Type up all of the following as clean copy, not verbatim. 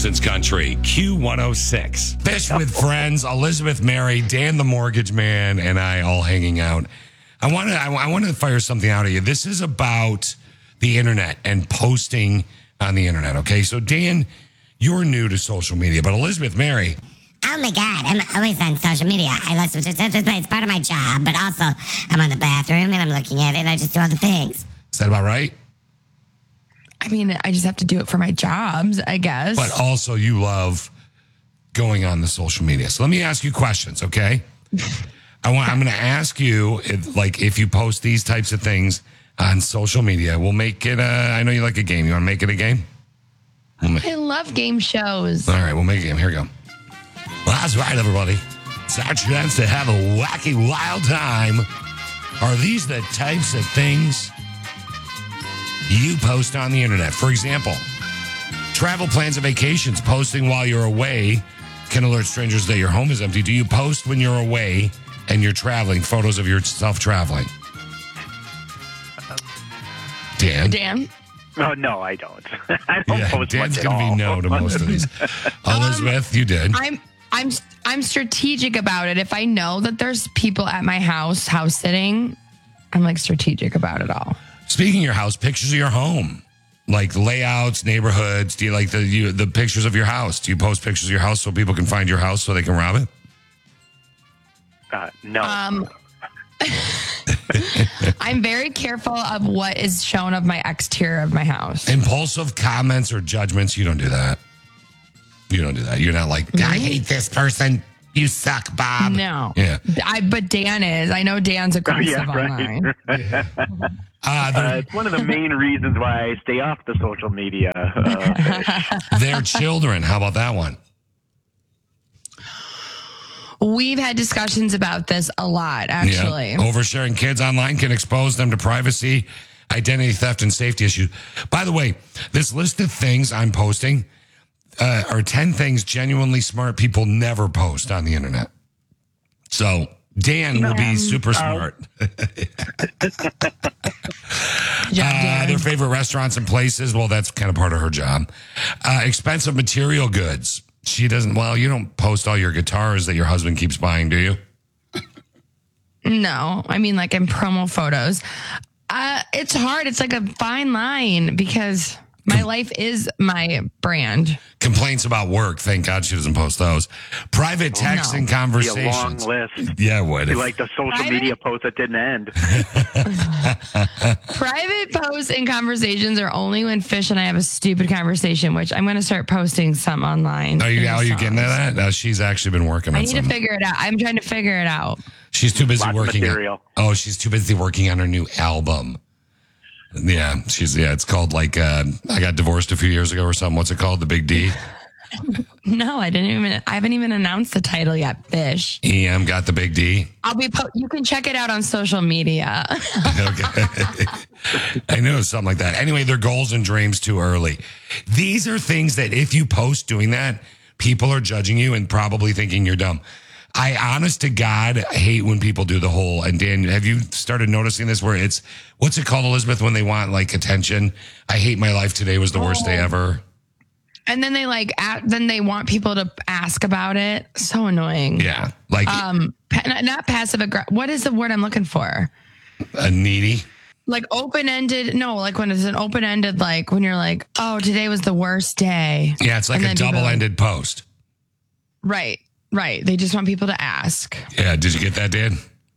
Distance Country, Q106. Fish with friends, Elizabeth Mary, Dan the Mortgage Man, and I all hanging out. I want to fire something out at you. This is about the internet and posting on the internet, okay? So, Dan, you're new to social media, but Elizabeth Mary... Oh my God, I'm always on social media. It's part of my job, but also I'm on the bathroom and I'm looking at it and I just do all the things. Is that about right? I mean, I just have to do it for my jobs, I guess. But also you love going on the social media. So let me ask you questions, okay? I'm going to ask you, if you post these types of things on social media, we'll make it, I know you like a game. You want to make it a game? I love game shows. All right, we'll make a game. Here we go. Well, that's right, everybody. It's our chance to have a wacky, wild time. Are these the types of things you post on the internet? For example, travel plans and vacations. Posting while you're away can alert strangers that your home is empty. Do you post when you're away and you're traveling, photos of yourself traveling? Dan? Oh, no, I don't. I don't post Dan's much at going to all. be no to most of these. Elizabeth, you did. I'm strategic about it. If I know that there's people at my house sitting, I'm like strategic about it all. Speaking of your house, pictures of your home, like layouts, neighborhoods. Do you like the pictures of your house? Do you post pictures of your house so people can find your house so they can rob it? No. I'm very careful of what is shown of my exterior of my house. Impulsive comments or judgments, you don't do that. You don't do that. You're not like, I hate this person. You suck, Bob. No. Yeah. But Dan is. I know Dan's aggressive online. It's one of the main reasons why I stay off the social media. Their children. How about that one? We've had discussions about this a lot, actually. Yeah. Oversharing kids online can expose them to privacy, identity theft, and safety issues. By the way, this list of things I'm posting are 10 things genuinely smart people never post on the internet. So Dan will be super smart. Their favorite restaurants and places. Well, that's kind of part of her job. Expensive material goods. She doesn't, you don't post all your guitars that your husband keeps buying, do you? No, I mean like in promo photos. It's hard. It's like a fine line because my life is my brand. Complaints about work. Thank God she doesn't post those. Private texts and conversations. Be a long list. Yeah, it would. Be like the social media post that didn't end. Private posts and conversations are only when Fish and I have a stupid conversation, which I'm going to start posting some online. Are you getting to that? No, she's actually been working on I need to figure it out. I'm trying to figure it out. She's too busy working. She's too busy working on her new album. Yeah, it's called I got divorced a few years ago or something. What's it called? The Big D? No, I haven't even announced the title yet, Fish. EM got the Big D. You can check it out on social media. Okay. I knew it was something like that. Anyway, their goals and dreams too early. These are things that if you post doing that, people are judging you and probably thinking you're dumb. I, honest to God, hate when people do the whole, and Dan, have you started noticing this where it's, what's it called, Elizabeth, when they want attention? I hate my life today was the worst day ever. And then they then they want people to ask about it. So annoying. Yeah. Not passive aggressive. What is the word I'm looking for? Needy. Like open-ended. No, like when it's an open-ended, when you're like, oh, today was the worst day. Yeah. It's like a double-ended post. Right. They just want people to ask. Yeah. Did you get that, Dan?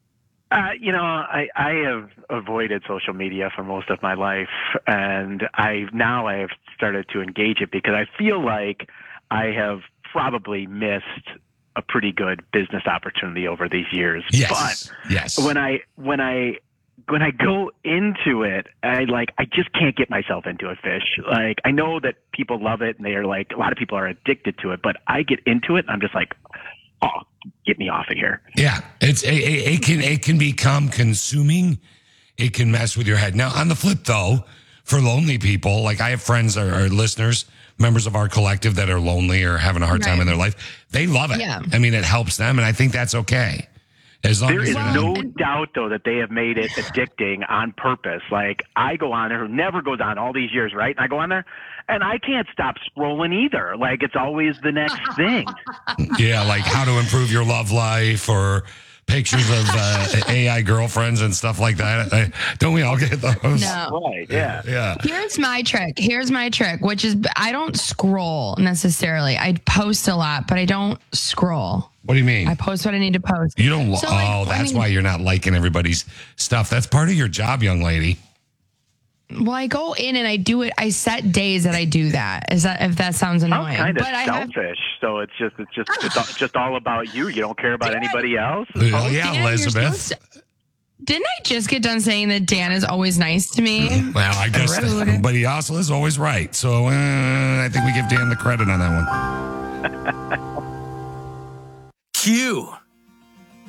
I have avoided social media for most of my life, and I have started to engage it because I feel like I have probably missed a pretty good business opportunity over these years. Yes. But when I go into it, I just can't get myself into it, Fish. I know that people love it and they are a lot of people are addicted to it, but I get into it and I'm just like, oh, get me off of here. Yeah. It can become consuming. It can mess with your head. Now, on the flip though, for lonely people, I have friends or listeners, members of our collective that are lonely or having a hard time in their life. They love it. Yeah. I mean, it helps them. And I think that's okay. As long There as is they're not- no doubt, though, that they have made it addicting on purpose. Like, I go on there, who never goes on all these years, right? And I go on there, and I can't stop scrolling either. Like, it's always the next thing. Yeah, like how to improve your love life or pictures of AI girlfriends and stuff like that. Don't we all get those? No. Right, yeah. Yeah. Here's my trick, which is I don't scroll necessarily. I post a lot, but I don't scroll. What do you mean? I post what I need to post. You don't. So, like, That's why you're not liking everybody's stuff. That's part of your job, young lady. Well, I go in and I do it. I set days that I do that. Is that if that sounds annoying? I'm kind of But I have, selfish, so it's just all about you. You don't care about anybody else. Yeah, Dan, you're Elizabeth. supposed to- Didn't I just get done saying that Dan is always nice to me? Well, I guess, Rude. but he also is always right. So I think we give Dan the credit on that one. Q.